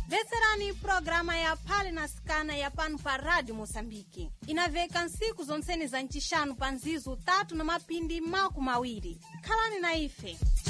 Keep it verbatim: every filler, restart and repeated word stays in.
Veterani programa ya Pale na Skana ya pano pa Rádio Moçambique. Inaveka nsiku zonsene za nchishanu panzizu tatu na mapindi maku mawiri. Khalani na ife.